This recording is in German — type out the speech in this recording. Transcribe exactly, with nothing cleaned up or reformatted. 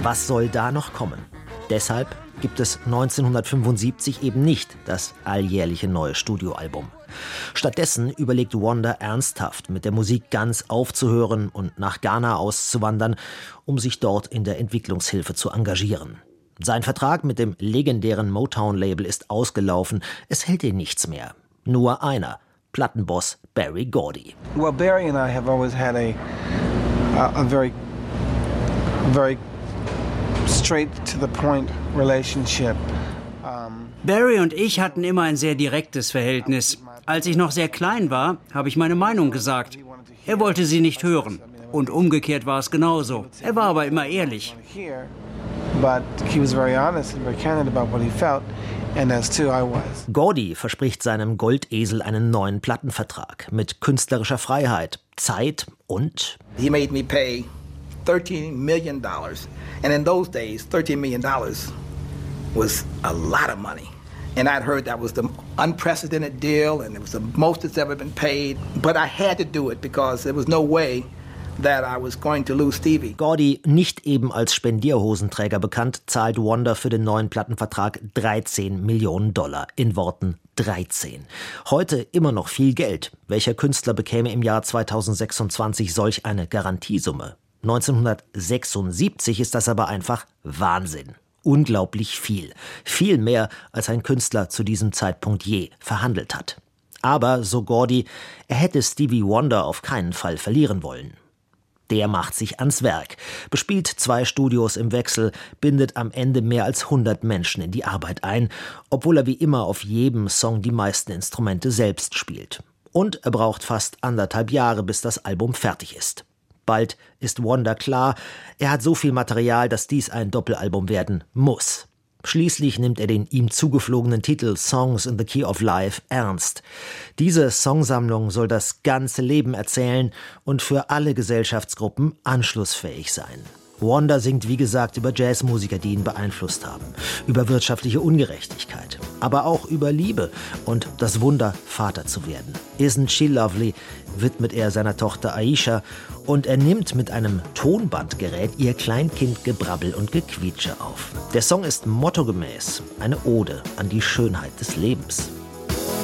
Was soll da noch kommen? Deshalb gibt es neunzehnhundertfünfundsiebzig eben nicht das alljährliche neue Studioalbum. Stattdessen überlegt Wonder ernsthaft, mit der Musik ganz aufzuhören und nach Ghana auszuwandern, um sich dort in der Entwicklungshilfe zu engagieren. Sein Vertrag mit dem legendären Motown-Label ist ausgelaufen. Es hält ihn nichts mehr. Nur einer, Plattenboss Berry Gordy. Well, Berry and I have always had a, a, a very, very straight to the point relationship. Um, Berry und ich hatten immer ein sehr direktes Verhältnis. Als ich noch sehr klein war, habe ich meine Meinung gesagt. Er wollte sie nicht hören. Und umgekehrt war es genauso. Er war aber immer ehrlich. But he was very honest and very candid about what he felt, and as too I was. Gordy verspricht seinem Goldesel einen neuen Plattenvertrag mit künstlerischer Freiheit, Zeit und He made me pay thirteen million dollars, and in those days, thirteen million dollars was a lot of money. And I'd heard that was the unprecedented deal, and it was the most that's ever been paid. But I had to do it because there was no way that I was going to lose Stevie. Gordy, nicht eben als Spendierhosenträger bekannt, zahlt Wonder für den neuen Plattenvertrag dreizehn Millionen Dollar. In Worten dreizehn. Heute immer noch viel Geld. Welcher Künstler bekäme im Jahr zweitausendsechsundzwanzig solch eine Garantiesumme? neunzehnhundertsechsundsiebzig ist das aber einfach Wahnsinn. Unglaublich viel. Viel mehr, als ein Künstler zu diesem Zeitpunkt je verhandelt hat. Aber, so Gordy, er hätte Stevie Wonder auf keinen Fall verlieren wollen. Der macht sich ans Werk, bespielt zwei Studios im Wechsel, bindet am Ende mehr als hundert Menschen in die Arbeit ein, obwohl er wie immer auf jedem Song die meisten Instrumente selbst spielt. Und er braucht fast anderthalb Jahre, bis das Album fertig ist. Bald ist Wonder klar, er hat so viel Material, dass dies ein Doppelalbum werden muss. Schließlich nimmt er den ihm zugeflogenen Titel Songs in the Key of Life ernst. Diese Songsammlung soll das ganze Leben erzählen und für alle Gesellschaftsgruppen anschlussfähig sein. Wonder singt, wie gesagt, über Jazzmusiker, die ihn beeinflusst haben, über wirtschaftliche Ungerechtigkeit, aber auch über Liebe und das Wunder, Vater zu werden. Isn't She Lovely widmet er seiner Tochter Aisha und er nimmt mit einem Tonbandgerät ihr Kleinkindgebrabbel und Gequietsche auf. Der Song ist mottogemäß eine Ode an die Schönheit des Lebens.